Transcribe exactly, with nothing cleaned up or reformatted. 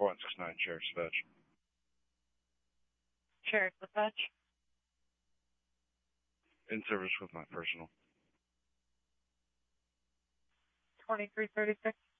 four one six nine, Sheriff's Dispatch. Sheriff's Dispatch. In service with my personal. twenty-three thirty-six.